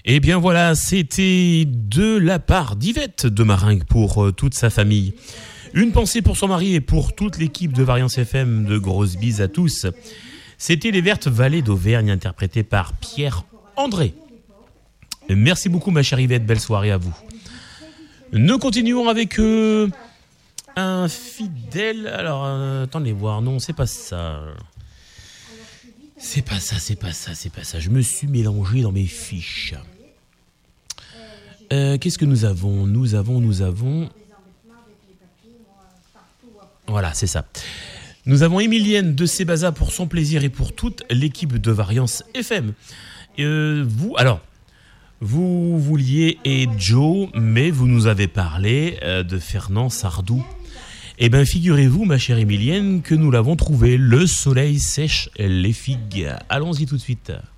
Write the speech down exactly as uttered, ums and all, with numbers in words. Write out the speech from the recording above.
Eh bien voilà, c'était de la part d'Yvette de Maringue pour euh, toute sa famille. Une pensée pour son mari et pour toute l'équipe de Variance F M, de grosses bises à tous. C'était Les Vertes Vallées d'Auvergne, interprétées par Pierre André. Merci beaucoup ma chère Yvette, belle soirée à vous. Nous continuons avec euh, un fidèle... Alors, euh, attendez voir, non, c'est pas ça... C'est pas ça, c'est pas ça, c'est pas ça. Je me suis mélangé dans mes fiches. Euh, qu'est-ce que nous avons ? Nous avons, nous avons... Voilà, c'est ça. Nous avons Emilienne de Sébaza pour son plaisir et pour toute l'équipe de Variance F M. Euh, vous, alors, vous vouliez et Joe, mais vous nous avez parlé euh, de Fernand Sardou. Eh bien, figurez-vous, ma chère Emilienne, que nous l'avons trouvé. Le soleil sèche les figues. Allons-y tout de suite.